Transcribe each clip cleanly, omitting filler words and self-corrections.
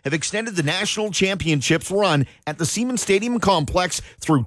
have extended the national championships run at the Siemens Stadium complex through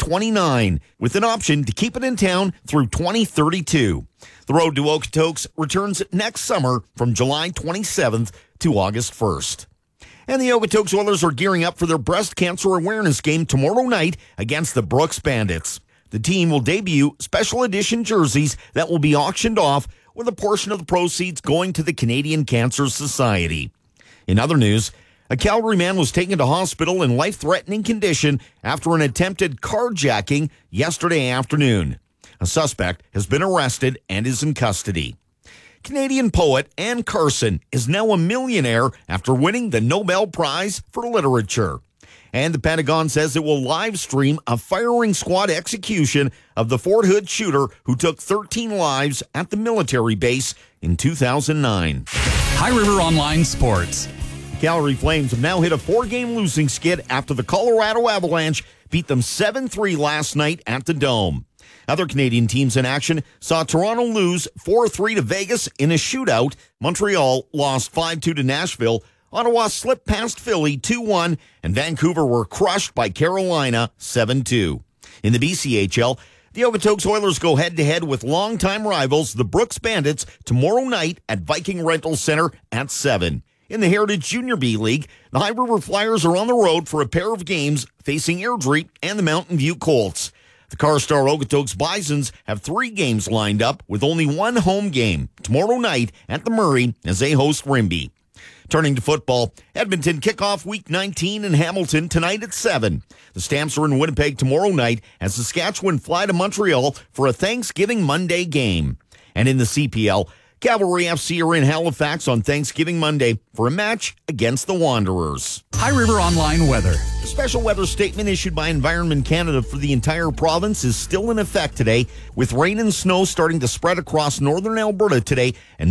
2029, with an option to keep it in town through 2032. The Road to Okotoks returns next summer from July 27th to August 1st. And the Okotoks Oilers are gearing up for their breast cancer awareness game tomorrow night against the Brooks Bandits. The team will debut special edition jerseys that will be auctioned off, with a portion of the proceeds going to the Canadian Cancer Society. In other news, a Calgary man was taken to hospital in life-threatening condition after an attempted carjacking yesterday afternoon. A suspect has been arrested and is in custody. Canadian poet Anne Carson is now a millionaire after winning the Nobel Prize for Literature. And the Pentagon says it will live stream a firing squad execution of the Fort Hood shooter who took 13 lives at the military base in 2009. High River Online Sports. Calgary Flames have now hit a 4-game losing skid after the Colorado Avalanche beat them 7-3 last night at the Dome. Other Canadian teams in action saw Toronto lose 4-3 to Vegas in a shootout. Montreal lost 5-2 to Nashville. Ottawa slipped past Philly 2-1, and Vancouver were crushed by Carolina 7-2. In the BCHL, the Okotoks Oilers go head-to-head with longtime rivals, the Brooks Bandits, tomorrow night at Viking Rental Center at 7. In the Heritage Junior B League, the High River Flyers are on the road for a pair of games facing Airdrie and the Mountain View Colts. The Carstar Okotoks Bisons have 3 games lined up with only one home game tomorrow night at the Murray as they host Rimbey. Turning to football, Edmonton kick off Week 19 in Hamilton tonight at 7. The Stamps are in Winnipeg tomorrow night as Saskatchewan fly to Montreal for a Thanksgiving Monday game. And in the CPL, Cavalry FC are in Halifax on Thanksgiving Monday for a match against the Wanderers. High River Online Weather. A special weather statement issued by Environment Canada for the entire province is still in effect today, with rain and snow starting to spread across northern Alberta today and